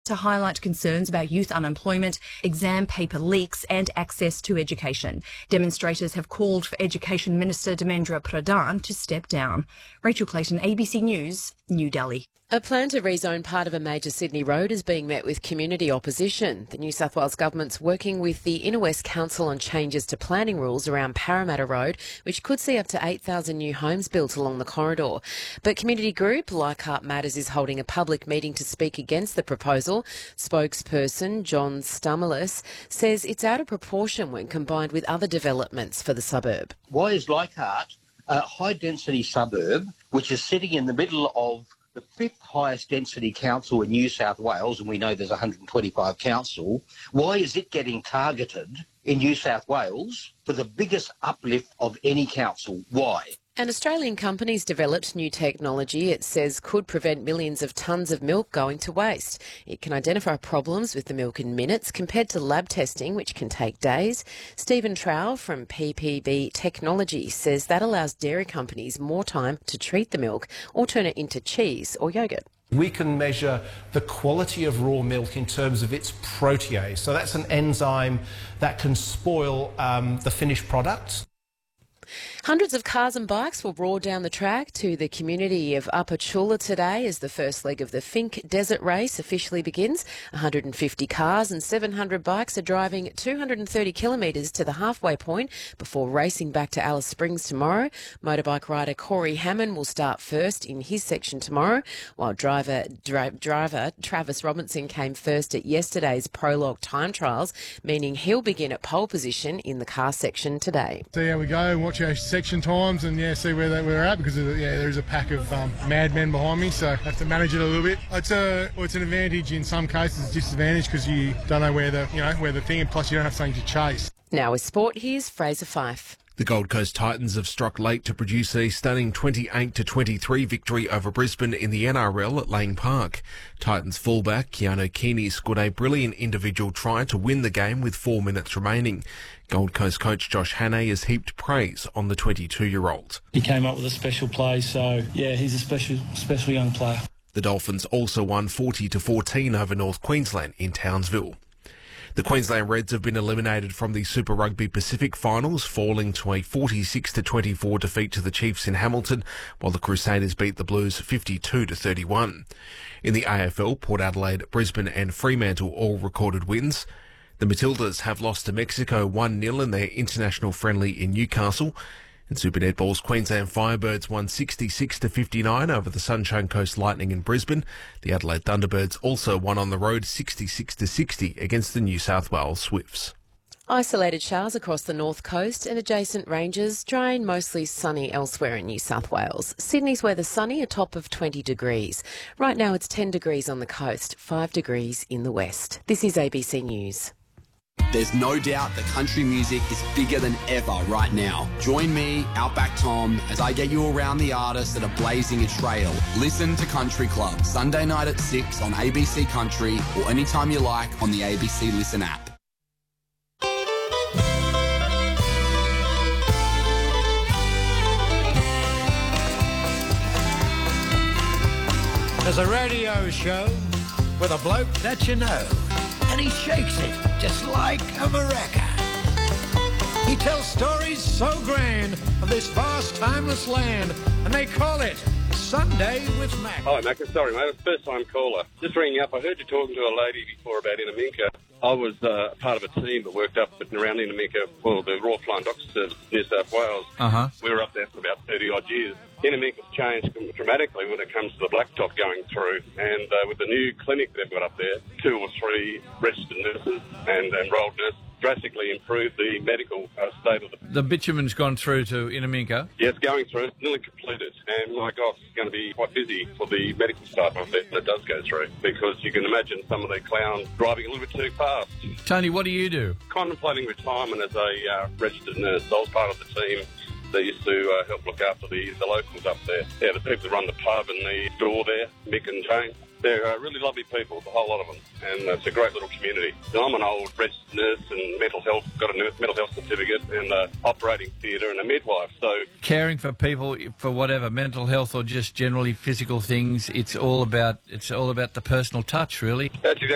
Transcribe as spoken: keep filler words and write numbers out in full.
to highlight concerns about youth unemployment, exam paper leaks and access to education. Demonstrators have called for Education Minister Dharmendra Pradhan to step down. Rachel Clayton, A B C News, New Delhi. A plan to rezone part of a major Sydney road is being met with community opposition. The New South Wales Government's working with the Inner West Council on changes to planning rules around Parramatta Road, which could see up to eight thousand new homes built along the corridor. But community group Leichhardt Matters is holding a public meeting to speak against the proposal. Spokesperson John Stummerless says it's out of proportion when combined with other developments for the suburb. Why is Leichhardt a high-density suburb, which is sitting in the middle of the fifth highest density council in New South Wales, and we know there's one hundred twenty-five council, why is it getting targeted in New South Wales for the biggest uplift of any council? Why? An Australian company's developed new technology it says could prevent millions of tonnes of milk going to waste. It can identify problems with the milk in minutes compared to lab testing, which can take days. Stephen Trow from P P B Technology says that allows dairy companies more time to treat the milk or turn it into cheese or yoghurt. We can measure the quality of raw milk in terms of its protease. So that's an enzyme that can spoil um, the finished product. Hundreds of cars and bikes will roar down the track to the community of Upper Chula today as the first leg of the Finke Desert Race officially begins. one hundred fifty cars and seven hundred bikes are driving two hundred thirty kilometres to the halfway point before racing back to Alice Springs tomorrow. Motorbike rider Corey Hammond will start first in his section tomorrow, while driver, dri- driver Travis Robinson came first at yesterday's prologue time trials, meaning he'll begin at pole position in the car section today. See how we go, watch our section times and yeah, see where they, we're at because of, yeah, there's a pack of um, madmen behind me, so I have to manage it a little bit. It's a well, it's an advantage in some cases, it's disadvantage because you don't know where the you know where the thing, and plus you don't have something to chase. Now with sport, here's Fraser Fife. The Gold Coast Titans have struck late to produce a stunning twenty-eight to twenty-three victory over Brisbane in the N R L at Lane Park. Titans fullback Keanu Keeney scored a brilliant individual try to win the game with four minutes remaining. Gold Coast coach Josh Hannay has heaped praise on the twenty-two-year-old. He came up with a special play, so yeah, he's a special, special young player. The Dolphins also won forty to fourteen over North Queensland in Townsville. The Queensland Reds have been eliminated from the Super Rugby Pacific finals, falling to a forty-six to twenty-four defeat to the Chiefs in Hamilton, while the Crusaders beat the Blues fifty-two to thirty-one. In the A F L, Port Adelaide, Brisbane and Fremantle all recorded wins. The Matildas have lost to Mexico one nil in their international friendly in Newcastle. In Super Netball's Queensland Firebirds won sixty-six to fifty-nine over the Sunshine Coast Lightning in Brisbane. The Adelaide Thunderbirds also won on the road sixty-six to sixty against the New South Wales Swifts. Isolated showers across the north coast and adjacent ranges, dry and mostly sunny elsewhere in New South Wales. Sydney's weather sunny, a top of twenty degrees. Right now it's ten degrees on the coast, five degrees in the west. This is A B C News. There's no doubt that country music is bigger than ever right now. Join me, Outback Tom, as I get you around the artists that are blazing a trail. Listen to Country Club, Sunday night at six on A B C Country or anytime you like on the A B C Listen app. There's a radio show with a bloke that you know, and he shakes it just like a maraca. He tells stories so grand of this vast, timeless land, and they call it Sunday with Mac. Hi, Mac. Sorry, mate. It's a first-time caller. Just ringing up. I heard you talking to a lady before about Inaminka. I was uh, part of a team that worked up and around Inaminka, well, the Royal Flying Doctor Service, New South Wales. Uh-huh. We were up there for about thirty-odd years. Inaminka's changed dramatically when it comes to the blacktop going through. And uh, with the new clinic they've got up there, two or three registered nurses and enrolled nurses, drastically improved the medical uh, state of the... The bitumen's gone through to Inaminka? Yeah, it's going through. It's nearly completed. And, my gosh, it's going to be quite busy for the medical staff up there when it does go through. Because you can imagine some of the clowns driving a little bit too fast. Tony, what do you do? Contemplating retirement as a uh, registered nurse. I was part of the team that used to uh, help look after the, the locals up there. Yeah, the people that run the pub and the store there, Mick and Jane. They're uh, really lovely people, the whole lot of them, and uh, it's a great little community. Now, I'm an old registered nurse and mental health, got a mental health certificate and uh, operating theatre and a midwife, so... Caring for people for whatever, mental health or just generally physical things, it's all about it's all about the personal touch, really. That's exactly